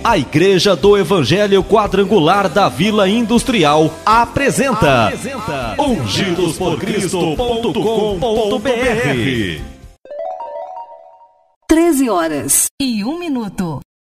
A Igreja do Evangelho Quadrangular da Vila Industrial apresenta ungidosporcristo.com.br. 13h01.